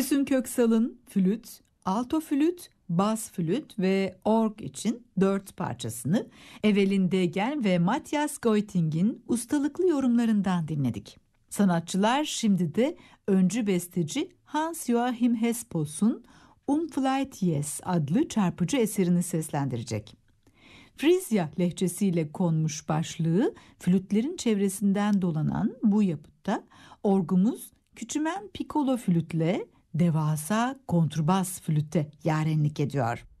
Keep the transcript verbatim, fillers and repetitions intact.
Füsun Köksal'ın flüt, alto flüt, bas flüt ve org için dört parçasını Evelyn Degen ve Matthias Goiting'in ustalıklı yorumlarından dinledik. Sanatçılar şimdi de öncü besteci Hans Joachim Hespos'un Um Vielleicht Yes adlı çarpıcı eserini seslendirecek. Frezya lehçesiyle konmuş başlığı flütlerin çevresinden dolanan bu yapıtta orgumuz küçümen pikolo flütle devasa kontrbas flüte yarenlik ediyor.